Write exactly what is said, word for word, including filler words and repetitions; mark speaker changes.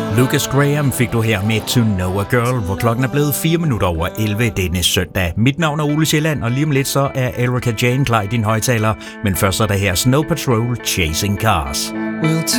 Speaker 1: Lucas Graham fik du her med To Know a Girl, hvor klokken er blevet fire minutter over elleve denne søndag. Mit navn er Ole Sjælland, og lige om lidt så er Erika Jane klar i din højtaler. Men først er der her Snow Patrol Chasing Cars.
Speaker 2: We'll